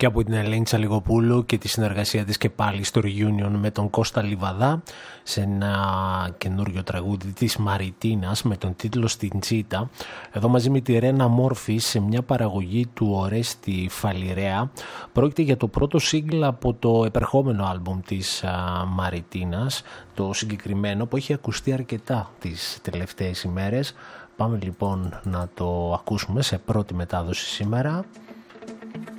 και από την Ελένη Τσαλιγοπούλου και τη συνεργασία της και πάλι στο reunion με τον Κώστα Λιβαδά σε ένα καινούριο τραγούδι της Μαριτίνας με τον τίτλο «Στην Τσίτα». Εδώ μαζί με τη Ρένα Μόρφη σε μια παραγωγή του Ορέστη Φαλιρέα. Πρόκειται για το πρώτο σύγκλ από το επερχόμενο άλμπουμ της Μαριτίνας, το συγκεκριμένο που έχει ακουστεί αρκετά τις τελευταίες ημέρες. Πάμε λοιπόν να το ακούσουμε σε πρώτη μετάδοση σήμερα.